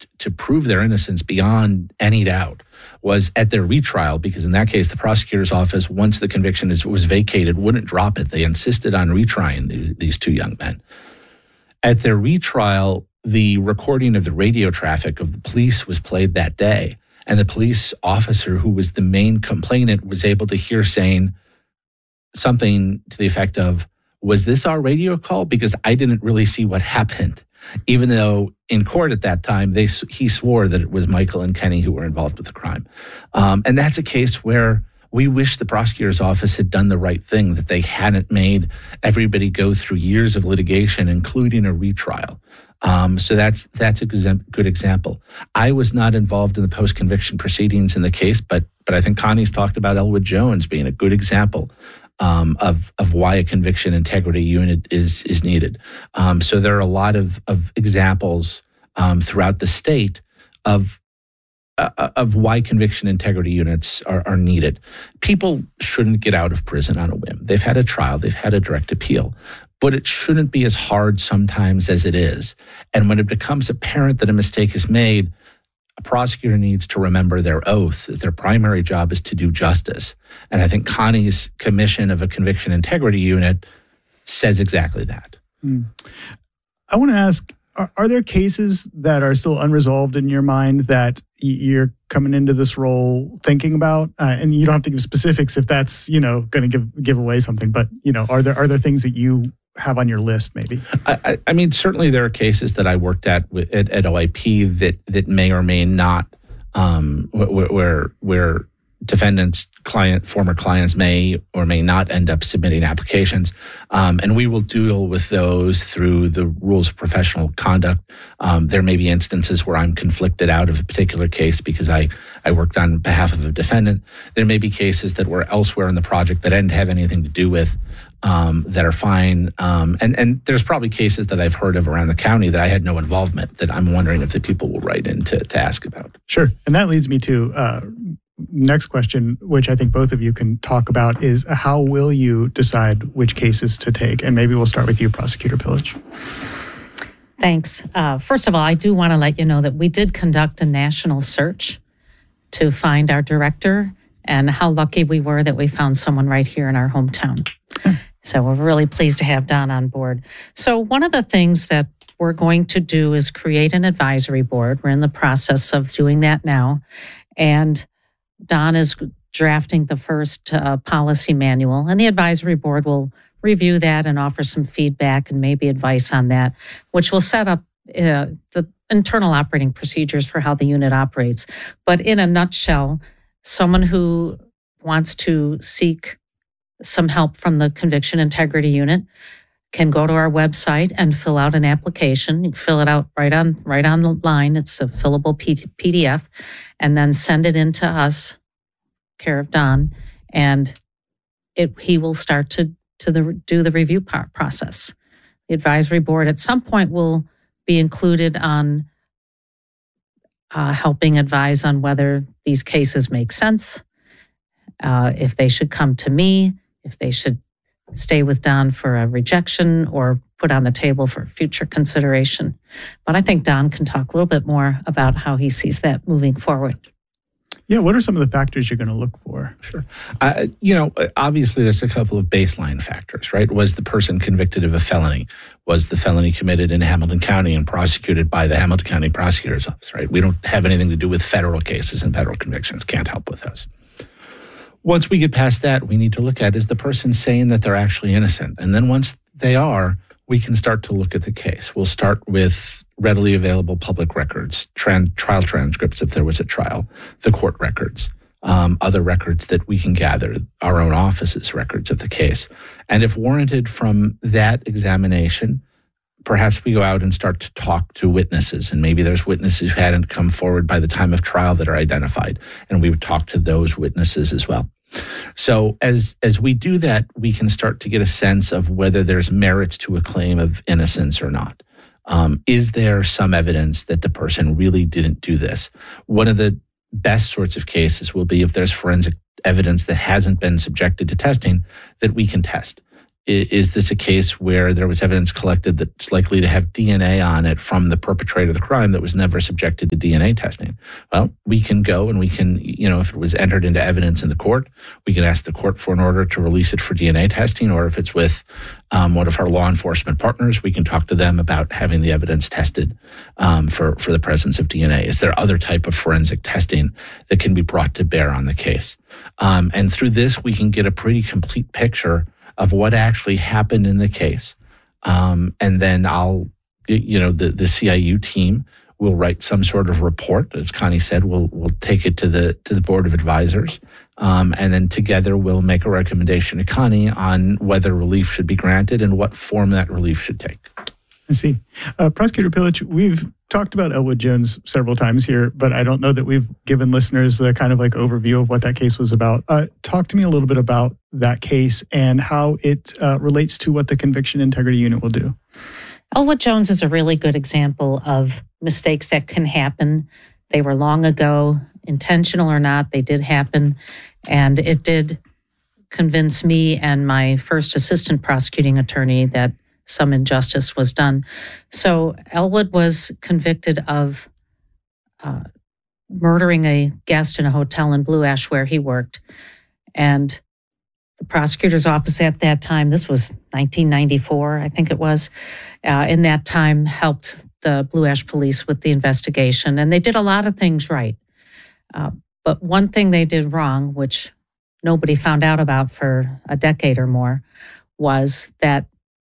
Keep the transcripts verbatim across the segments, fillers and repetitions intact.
used to prove their innocence beyond any doubt was at their retrial, because in that case, the prosecutor's office, once the conviction is, was vacated, wouldn't drop it. They insisted on retrying the, these two young men. At their retrial, the recording of the radio traffic of the police was played that day, and the police officer who was the main complainant was able to hear saying something to the effect of, "Was this our radio call? Because I didn't really see what happened." Even though in court at that time, they he swore that it was Michael and Kenny who were involved with the crime. Um, and that's a case where we wish the prosecutor's office had done the right thing, that they hadn't made everybody go through years of litigation, including a retrial. Um, so that's that's a good example. I was not involved in the post-conviction proceedings in the case, but but I think Connie's talked about Elwood Jones being a good example Um, of of why a conviction integrity unit is is needed. Um, so there are a lot of of examples um, throughout the state of uh, of why conviction integrity units are, are needed. People shouldn't get out of prison on a whim. They've had a trial, they've had a direct appeal, but it shouldn't be as hard sometimes as it is. And when it becomes apparent that a mistake is made, a prosecutor needs to remember their oath, that their primary job is to do justice. And I think Connie's commission of a conviction integrity unit says exactly that. Mm. I want to ask, are, are there cases that are still unresolved in your mind that you're coming into this role thinking about? Uh, and you don't have to give specifics if that's, you know, going to give give away something. But, you know, are there are there things that you have on your list, maybe? I, I mean, certainly there are cases that I worked at at, at O I P that that may or may not, um, where, where where defendants, client, former clients may or may not end up submitting applications, um, and we will deal with those through the rules of professional conduct. Um, there may be instances where I'm conflicted out of a particular case because I I worked on behalf of a defendant. There may be cases that were elsewhere in the project that I didn't have anything to do with. Um, that are fine. Um, and, and there's probably cases that I've heard of around the county that I had no involvement, that I'm wondering if the people will write in to, to ask about. Sure. And that leads me to uh, next question, which I think both of you can talk about, is how will you decide which cases to take? And maybe we'll start with you, Prosecutor Pillage. Thanks. Uh, first of all, I do want to let you know that we did conduct a national search to find our director, and how lucky we were that we found someone right here in our hometown. So we're really pleased to have Don on board. So one of the things that we're going to do is create an advisory board. We're in the process of doing that now. And Don is drafting the first uh, policy manual, and the advisory board will review that and offer some feedback and maybe advice on that, which will set up uh, the internal operating procedures for how the unit operates. But in a nutshell, someone who wants to seek some help from the Conviction Integrity Unit can go to our website and fill out an application. You can fill it out right on right on the line. It's a fillable P D F, and then send it in to us, care of Don, and it he will start to to the do the review process. The advisory board at some point will be included on uh, helping advise on whether these cases make sense, uh, if they should come to me, if they should stay with Don for a rejection or put on the table for future consideration. But I think Don can talk a little bit more about how he sees that moving forward. Yeah, what are some of the factors you're going to look for? Sure. Uh, you know, obviously there's a couple of baseline factors, right? Was the person convicted of a felony? Was the felony committed in Hamilton County and prosecuted by the Hamilton County Prosecutor's Office, right? We don't have anything to do with federal cases and federal convictions. Can't help with those. Once we get past that, we need to look at, is the person saying that they're actually innocent? And then once they are, we can start to look at the case. We'll start with readily available public records, tran- trial transcripts if there was a trial, the court records, um, other records that we can gather, our own office's records of the case. And if warranted from that examination, perhaps we go out and start to talk to witnesses, and maybe there's witnesses who hadn't come forward by the time of trial that are identified, and we would talk to those witnesses as well. So as as we do that, we can start to get a sense of whether there's merits to a claim of innocence or not. Um, is there some evidence that the person really didn't do this? One of the best sorts of cases will be if there's forensic evidence that hasn't been subjected to testing that we can test. is this a case where there was evidence collected that's likely to have D N A on it from the perpetrator of the crime that was never subjected to D N A testing? Well, we can go and we can, you know, if it was entered into evidence in the court, we can ask the court for an order to release it for D N A testing, or if it's with um, one of our law enforcement partners, we can talk to them about having the evidence tested um, for, for the presence of D N A. Is there other type of forensic testing that can be brought to bear on the case? Um, and through this, we can get a pretty complete picture of what actually happened in the case. Um, and then I'll, you know, the, the C I U team will write some sort of report. As Connie said, we'll we'll take it to the to the Board of Advisors. Um, and then together we'll make a recommendation to Connie on whether relief should be granted and what form that relief should take. I see. Uh, Prosecutor Pilich, we've talked about Elwood Jones several times here, but I don't know that we've given listeners the kind of like overview of what that case was about. Uh, talk to me a little bit about that case and how it uh, relates to what the Conviction Integrity Unit will do. Elwood Jones is a really good example of mistakes that can happen. They were long ago, intentional or not, they did happen. And it did convince me and my first assistant prosecuting attorney that some injustice was done. So Elwood was convicted of uh, murdering a guest in a hotel in Blue Ash where he worked. And the prosecutor's office at that time, this was nineteen ninety-four, I think it was, uh, in that time helped the Blue Ash police with the investigation. And they did a lot of things right. Uh, but one thing they did wrong, which nobody found out about for a decade or more, was that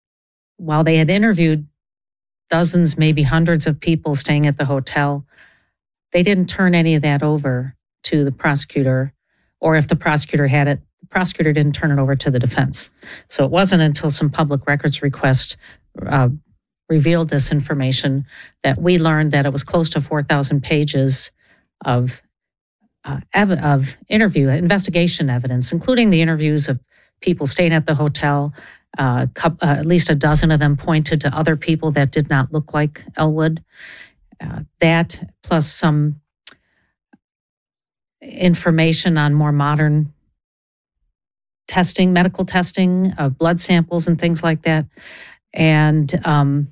while they had interviewed dozens, maybe hundreds of people staying at the hotel, they didn't turn any of that over to the prosecutor, or if the prosecutor had it, the prosecutor didn't turn it over to the defense. So it wasn't until some public records request uh, revealed this information that we learned that it was close to four thousand pages of, uh, ev- of interview, investigation evidence, including the interviews of people staying at the hotel. Uh, uh, at least a dozen of them pointed to other people that did not look like Elwood. Uh, that plus some information on more modern testing, medical testing of blood samples and things like that. And um,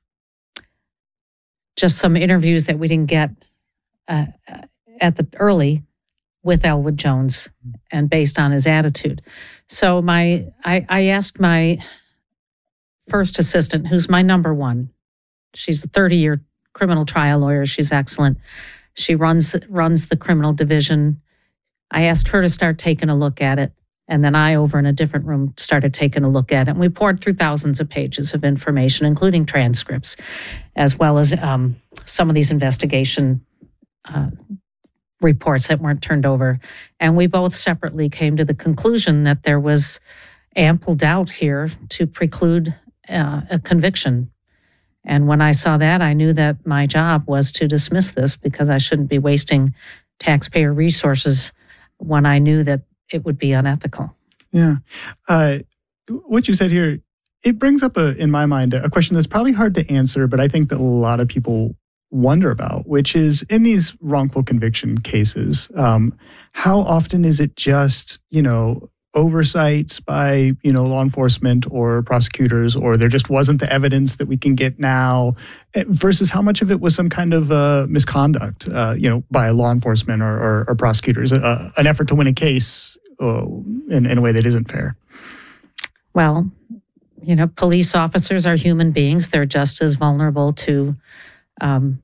just some interviews that we didn't get uh, at the early with Elwood Jones and based on his attitude. So my, I, I asked my first assistant, who's my number one. She's a thirty-year criminal trial lawyer. She's excellent. She runs runs the criminal division. I asked her to start taking a look at it. And then I, over in a different room, started taking a look at it. And we poured through thousands of pages of information, including transcripts, as well as um, some of these investigation uh reports that weren't turned over. And we both separately came to the conclusion that there was ample doubt here to preclude uh, a conviction. And when I saw that, I knew that my job was to dismiss this because I shouldn't be wasting taxpayer resources when I knew that it would be unethical. Yeah. Uh, what you said here, it brings up, a, in my mind, a question that's probably hard to answer, but I think that a lot of people wonder about, which is in these wrongful conviction cases, um, how often is it just, you know, oversights by, you know, law enforcement or prosecutors, or there just wasn't the evidence that we can get now, versus how much of it was some kind of uh, misconduct, uh, you know, by law enforcement or, or, or prosecutors, uh, an effort to win a case uh, in, in a way that isn't fair? Well, you know, police officers are human beings. They're just as vulnerable to Um,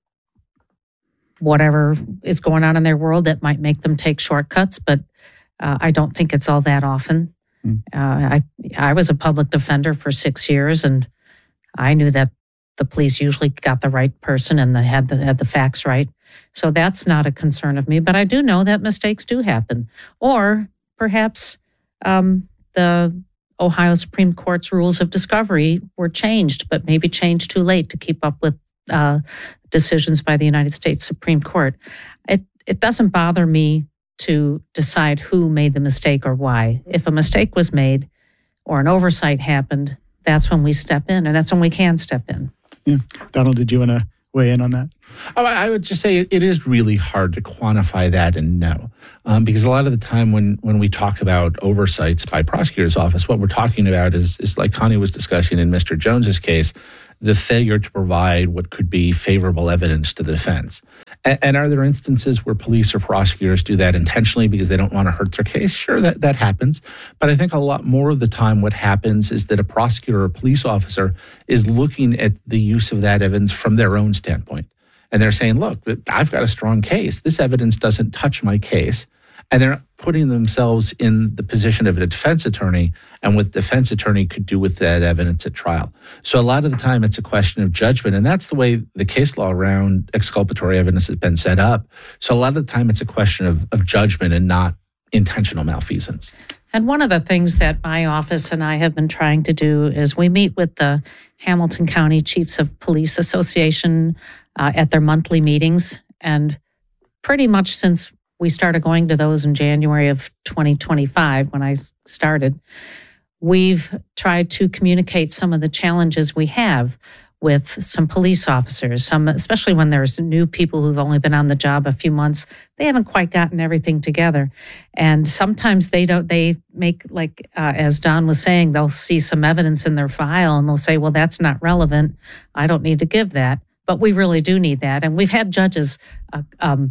whatever is going on in their world that might make them take shortcuts, but uh, I don't think it's all that often. Mm. Uh, I I was a public defender for six years, and I knew that the police usually got the right person and they had the had the facts right. So that's not a concern of me. But I do know that mistakes do happen, or perhaps um, the Ohio Supreme Court's rules of discovery were changed, but maybe changed too late to keep up with Uh, decisions by the United States Supreme Court. It it doesn't bother me to decide who made the mistake or why. If a mistake was made or an oversight happened, that's when we step in, and that's when we can step in. Yeah. Donald, did you want to weigh in on that? Oh, I would just say it is really hard to quantify that and know, um, because a lot of the time when when we talk about oversights by prosecutor's office, what we're talking about is is like Connie was discussing in Mister Jones's case, the failure to provide what could be favorable evidence to the defense. And, and are there instances where police or prosecutors do that intentionally because they don't want to hurt their case? Sure, that, that happens. But I think a lot more of the time what happens is that a prosecutor or police officer is looking at the use of that evidence from their own standpoint. And they're saying, look, I've got a strong case. This evidence doesn't touch my case. And they're putting themselves in the position of a defense attorney and what the defense attorney could do with that evidence at trial. So a lot of the time it's a question of judgment. And that's the way the case law around exculpatory evidence has been set up. So a lot of the time it's a question of, of judgment and not intentional malfeasance. And one of the things that my office and I have been trying to do is we meet with the Hamilton County Chiefs of Police Association uh, at their monthly meetings. And pretty much since we started going to those in January of twenty twenty-five, when I started, we've tried to communicate some of the challenges we have with some police officers, some, especially when there's new people who've only been on the job a few months. They haven't quite gotten everything together. And sometimes they don't, they make, like, uh, as Don was saying, they'll see some evidence in their file and they'll say, well, that's not relevant. I don't need to give that. But we really do need that. And we've had judges uh, um,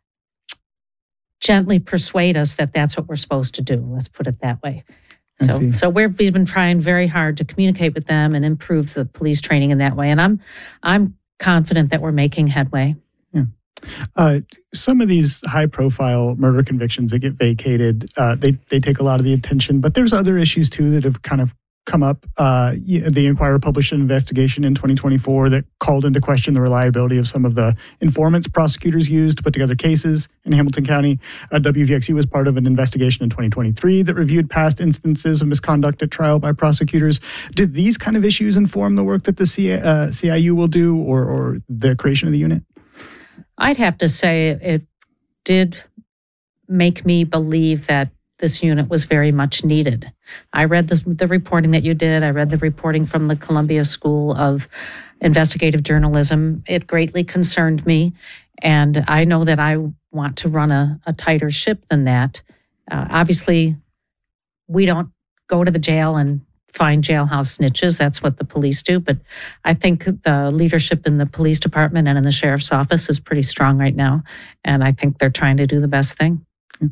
gently persuade us that that's what we're supposed to do. Let's put it that way. So, so we've been trying very hard to communicate with them and improve the police training in that way. And I'm, I'm confident that we're making headway. Yeah. Uh, some of these high-profile murder convictions that get vacated, uh, they they take a lot of the attention. But there's other issues too that have kind of come up. Uh, the Inquirer published an investigation in twenty twenty-four that called into question the reliability of some of the informants prosecutors used to put together cases in Hamilton County. Uh, W V X U was part of an investigation in twenty twenty-three that reviewed past instances of misconduct at trial by prosecutors. Did these kind of issues inform the work that the C, uh, C I U will do, or, or the creation of the unit? I'd have to say it did make me believe that this unit was very much needed. I read the, the reporting that you did. I read the reporting from the Columbia School of Investigative Journalism. It greatly concerned me. And I know that I want to run a, a tighter ship than that. Uh, obviously, we don't go to the jail and find jailhouse snitches. That's what the police do. But I think the leadership in the police department and in the sheriff's office is pretty strong right now. And I think they're trying to do the best thing.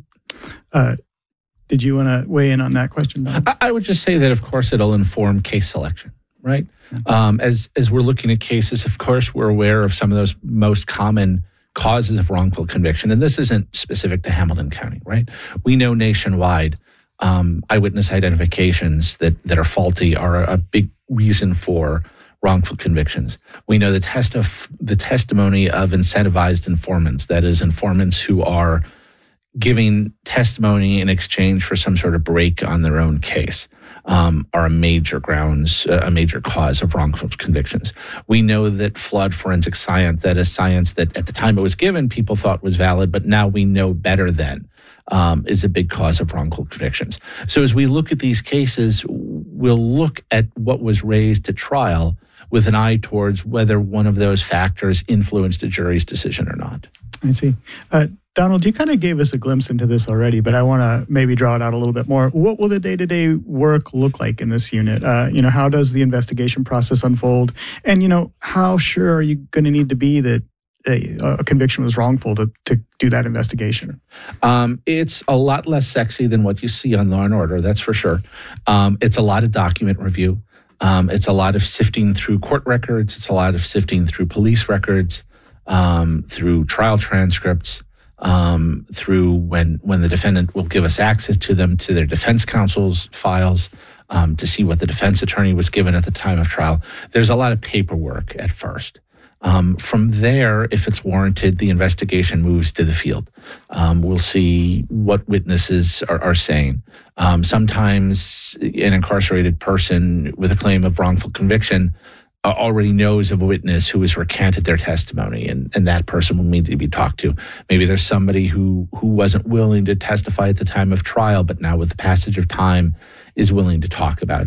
Uh, Did you want to weigh in on that question, Don? I would just say that, of course, it'll inform case selection, right? Um, as as we're looking at cases, of course, we're aware of some of those most common causes of wrongful conviction. And this isn't specific to Hamilton County, right? We know nationwide um, eyewitness identifications that, that are faulty are a big reason for wrongful convictions. We know the test of the testimony of incentivized informants, that is, informants who are giving testimony in exchange for some sort of break on their own case, um, are a major grounds, uh, a major cause of wrongful convictions. We know that flawed forensic science, that is science that at the time it was given, people thought was valid, but now we know better than, um, is a big cause of wrongful convictions. So as we look at these cases, we'll look at what was raised at trial with an eye towards whether one of those factors influenced a jury's decision or not. I see. Uh, Donald, you kind of gave us a glimpse into this already, but I want to maybe draw it out a little bit more. What will the day-to-day work look like in this unit? Uh, you know, how does the investigation process unfold? And, you know, how sure are you going to need to be that a, a conviction was wrongful to, to do that investigation? Um, it's a lot less sexy than what you see on Law and Order, that's for sure. Um, it's a lot of document review. Um, it's a lot of sifting through court records. It's a lot of sifting through police records, um, through trial transcripts, um, through when, when the defendant will give us access to them, to their defense counsel's files, um, to see what the defense attorney was given at the time of trial. There's a lot of paperwork at first. Um, from there, if it's warranted, the investigation moves to the field. Um, we'll see what witnesses are, are saying. Um, sometimes an incarcerated person with a claim of wrongful conviction uh, already knows of a witness who has recanted their testimony, and, and that person will need to be talked to. Maybe there's somebody who, who wasn't willing to testify at the time of trial, but now with the passage of time is willing to talk about it.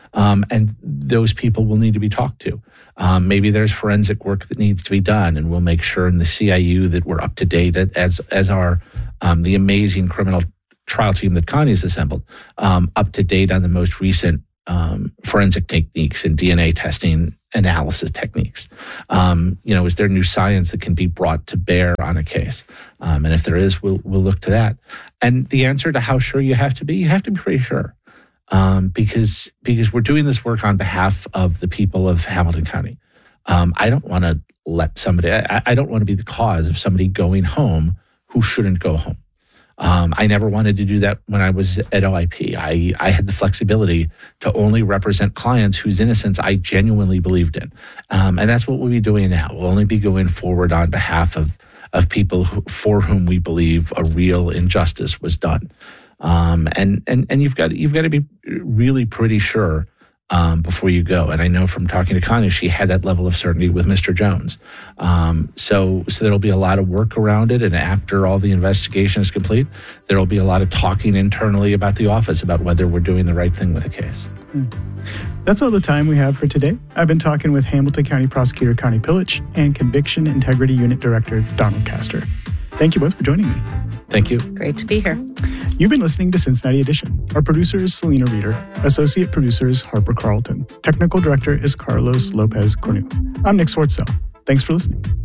Um, and those people will need to be talked to. Um, maybe there's forensic work that needs to be done, and we'll make sure in the C I U that we're up to date as as our um, the amazing criminal trial team that Connie has assembled, um, up to date on the most recent um, forensic techniques and D N A testing analysis techniques. Um, you know, is there new science that can be brought to bear on a case? Um, and if there is, we'll we'll look to that. And the answer to how sure you have to be, you have to be pretty sure. Um, because because we're doing this work on behalf of the people of Hamilton County. Um, I don't want to let somebody, I, I don't want to be the cause of somebody going home who shouldn't go home. Um, I never wanted to do that when I was at O I P. I, I had the flexibility to only represent clients whose innocence I genuinely believed in. Um, and that's what we'll be doing now. We'll only be going forward on behalf of, of people who, for whom we believe a real injustice was done. Um, and, and, and you've got, you've got to be really pretty sure, um, before you go. And I know from talking to Connie, she had that level of certainty with Mister Jones. Um, so, so there'll be a lot of work around it. And after all the investigation is complete, there'll be a lot of talking internally about the office about whether we're doing the right thing with the case. That's all the time we have for today. I've been talking with Hamilton County Prosecutor Connie Pillich and Conviction Integrity Unit Director Donald Castor. Thank you both for joining me. Thank you. Great to be here. You've been listening to Cincinnati Edition. Our producer is Selena Reeder. Associate producer is Harper Carlton. Technical director is Carlos Lopez Cornu. I'm Nick Swartzel. Thanks for listening.